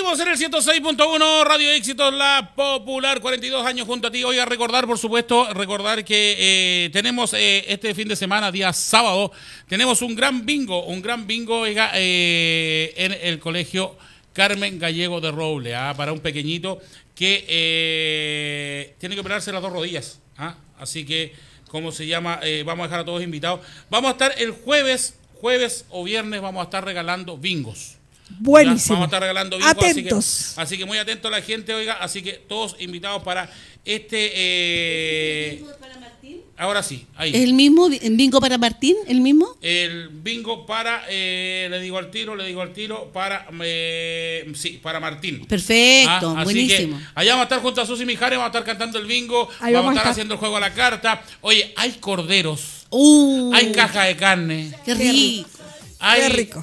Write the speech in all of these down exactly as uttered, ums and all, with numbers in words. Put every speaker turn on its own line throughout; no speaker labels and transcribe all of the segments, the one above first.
Seguimos en el ciento seis punto uno, Radio Éxitos, la popular, cuarenta y dos años junto a ti. Hoy a recordar, por supuesto, recordar que eh, tenemos eh, este fin de semana, día sábado, tenemos un gran bingo, un gran bingo oiga, eh, en el colegio Carmen Gallego de Roble, ¿ah? Para un pequeñito que eh, tiene que operarse las dos rodillas. ¿Ah? Así que, ¿cómo se llama? Eh, vamos a dejar a todos invitados. Vamos a estar el jueves, jueves o viernes, vamos a estar regalando bingos.
Buenísimo.
Vamos a estar regalando bingos.
Atentos.
Así que, así que muy atento a la gente, oiga. Así que todos invitados para este... Eh, ahora sí, ahí.
¿El mismo bingo para Martín? ¿El mismo?
El bingo para, eh, le digo al tiro, le digo al tiro, para, eh, sí, para Martín.
Perfecto,
ah,
buenísimo.
Así que allá vamos a estar junto a Susi Mijares, vamos a estar cantando el bingo,
Ahí
vamos,
vamos
a estar,
a estar
haciendo el juego a la carta. Oye, hay corderos,
Uh,
hay caja de carne.
Qué rico.
Hay,
Qué rico.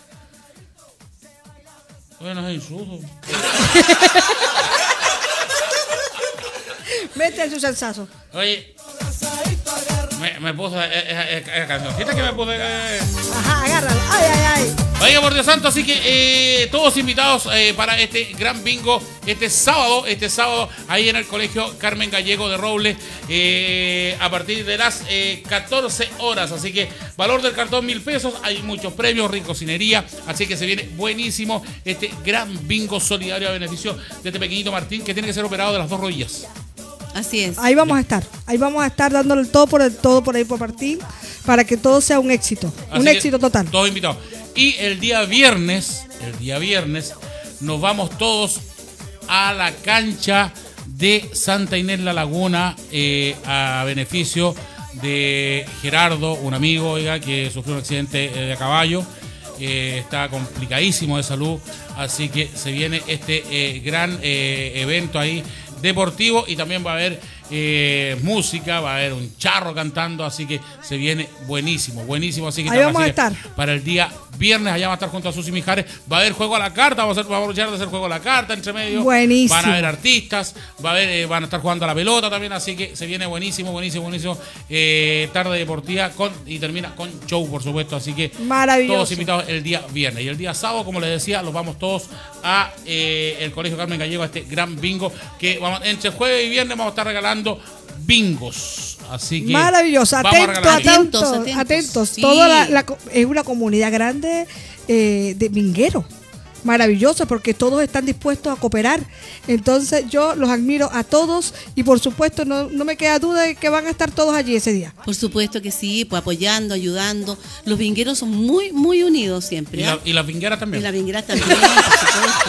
Bueno, es insulto.
Mete en su salsazo.
Oye, me, me puse esa cancioncita que me puse. Eh.
Ajá, agárralo. Ay, ay, ay.
Oiga, por Dios santo, así que eh, todos invitados eh, para este gran bingo este sábado, este sábado ahí en el colegio Carmen Gallego de Roble eh, a partir de las eh, catorce horas. Así que valor del cartón mil pesos, hay muchos premios, ricocinería, así que se viene buenísimo este gran bingo solidario a beneficio de este pequeñito Martín que tiene que ser operado de las dos rodillas.
Así es.
Ahí vamos a estar. Ahí vamos a estar dándole el todo por el todo por ahí por Martín para que todo sea un éxito.
Así
un éxito total.
Todos invitados. Y el día viernes, el día viernes, nos vamos todos a la cancha de Santa Inés La Laguna eh, a beneficio de Gerardo, un amigo, oiga, que sufrió un accidente de a caballo. Eh, está complicadísimo de salud, así que se viene este eh, gran eh, evento ahí deportivo y también va a haber eh, música, va a haber un charro cantando, así que se viene buenísimo, buenísimo. Así que
ahí vamos a estar.
Para el día viernes, allá va a estar junto a Susi Mijares, va a haber juego a la carta, vamos a, hacer, vamos a aprovechar de hacer juego a la carta entre medio.
Buenísimo.
Van a haber artistas, va a haber, eh, van a estar jugando a la pelota también, así que se viene buenísimo, buenísimo, buenísimo. Eh, tarde deportiva con, y termina con show, por supuesto, así que
maravilloso.
Todos invitados el día viernes. Y el día sábado, como les decía, los vamos todos a eh, el Colegio Carmen Gallego, a este gran bingo que vamos, entre jueves y viernes vamos a estar regalando bingos. Así que
maravilloso. Atentos, atentos, atentos, atentos.
Sí.
Toda la, la, es una comunidad grande eh, de bingueros. Maravilloso, porque todos están dispuestos a cooperar. Entonces yo los admiro a todos y por supuesto no, no me queda duda de que van a estar todos allí ese día.
Por supuesto que sí, pues apoyando, ayudando. Los bingueros son muy, muy unidos siempre.
Y,
¿eh?
la, y las bingueras también.
Y las bingueras también, por supuesto.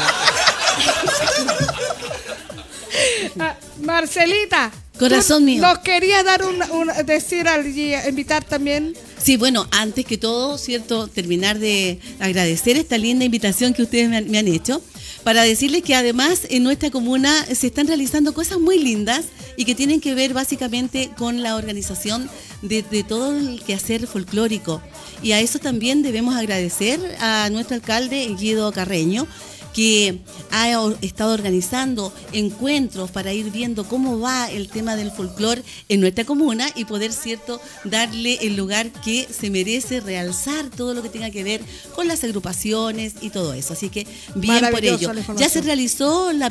Ah, Marcelita,
corazón mío,
nos querías dar un, un decir allí, invitar también.
Sí, bueno, antes que todo, cierto, terminar de agradecer esta linda invitación que ustedes me han, me han hecho, para decirles que además en nuestra comuna se están realizando cosas muy lindas y que tienen que ver básicamente con la organización de, de todo el quehacer folclórico. Y a eso también debemos agradecer a nuestro alcalde Guido Carreño, que ha estado organizando encuentros para ir viendo cómo va el tema del folclore en nuestra comuna y poder, cierto, darle el lugar que se merece, realzar todo lo que tenga que ver con las agrupaciones y todo eso. Así que bien por ello. Ya se realizó la